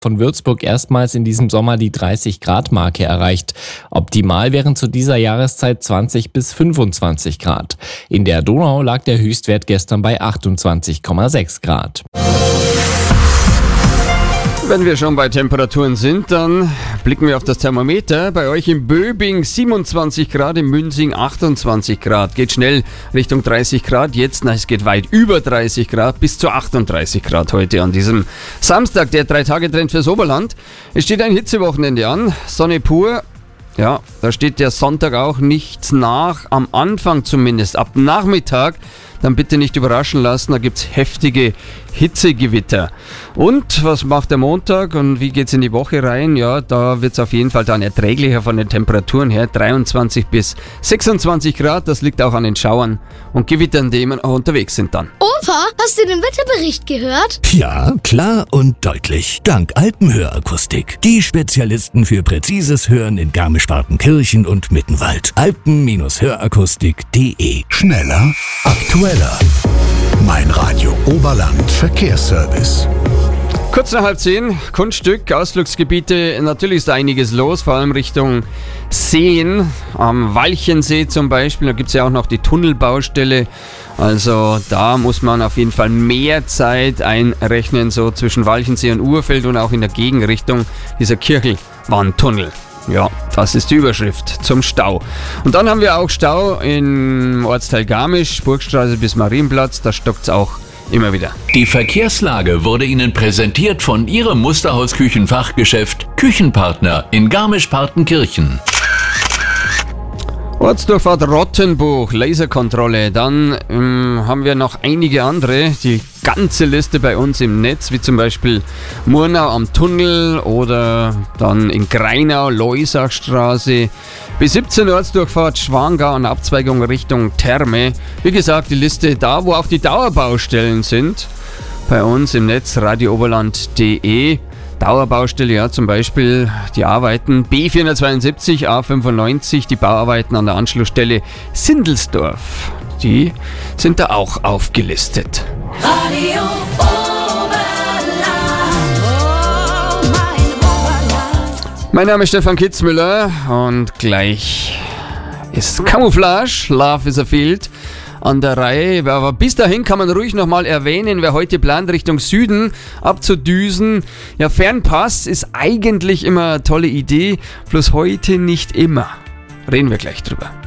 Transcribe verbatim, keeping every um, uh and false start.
von Würzburg erstmals in diesem Sommer die dreißig Grad Marke erreicht. Optimal wären zu dieser Jahreszeit zwanzig bis fünfundzwanzig Grad. In der Donau lag der Höchstwert gestern bei achtundzwanzig Komma sechs Grad. Wenn wir schon bei Temperaturen sind, dann blicken wir auf das Thermometer. Bei euch in Böbing siebenundzwanzig Grad, in Münzing achtundzwanzig Grad. Geht schnell Richtung dreißig Grad. Jetzt, na, es geht weit über dreißig Grad, bis zu achtunddreißig Grad heute an diesem Samstag, der Drei-Tage-Trend fürs Oberland. Es steht ein Hitzewochenende an, Sonne pur. Ja, da steht der Sonntag auch nichts nach, am Anfang zumindest. Ab Nachmittag dann bitte nicht überraschen lassen, da gibt es heftige Hitzegewitter. Und was macht der Montag und wie geht es in die Woche rein? Ja, da wird es auf jeden Fall dann erträglicher von den Temperaturen her. dreiundzwanzig bis sechsundzwanzig Grad, das liegt auch an den Schauern und Gewittern, die immer auch unterwegs sind dann. Opa, hast du den Wetterbericht gehört? Ja, klar und deutlich. Dank Alpenhörakustik. Die Spezialisten für präzises Hören in Garmisch-Partenkirchen und Mittenwald. alpen Hörakustik punkt de. Schneller, aktueller. Mein Radio Oberland Verkehrsservice. Kurz nach halb zehn, Kunststück, Ausflugsgebiete, natürlich ist da einiges los, vor allem Richtung Seen, am Walchensee zum Beispiel, da gibt es ja auch noch die Tunnelbaustelle, also da muss man auf jeden Fall mehr Zeit einrechnen, so zwischen Walchensee und Urfeld und auch in der Gegenrichtung dieser Kirchelwandtunnel. Ja, das ist die Überschrift zum Stau. Und dann haben wir auch Stau im Ortsteil Garmisch, Burgstraße bis Marienplatz, da stockt es auch immer wieder. Die Verkehrslage wurde Ihnen präsentiert von Ihrem Musterhaus-Küchenfachgeschäft Küchenpartner in Garmisch-Partenkirchen. Ortsdurchfahrt Rottenbuch, Laserkontrolle. Dann ähm, haben wir noch einige andere. Die ganze Liste bei uns im Netz, wie zum Beispiel Murnau am Tunnel oder dann in Greinau, Loisachstraße. B siebzehn Ortsdurchfahrt Schwangau und Abzweigung Richtung Therme. Wie gesagt, die Liste da, wo auch die Dauerbaustellen sind. Bei uns im Netz radiooberland punkt de. Dauerbaustelle, ja, zum Beispiel die Arbeiten B vierhundertzweiundsiebzig, A fünfundneunzig, die Bauarbeiten an der Anschlussstelle Sindelsdorf. Die sind da auch aufgelistet. Radio Oberland, oh, mein Oberland. Mein Name ist Stefan Kitzmüller und gleich ist Camouflage, Love is a Field an der Reihe, aber bis dahin kann man ruhig nochmal erwähnen, wer heute plant, Richtung Süden abzudüsen. Ja, Fernpass ist eigentlich immer eine tolle Idee, bloß heute nicht immer. Reden wir gleich drüber.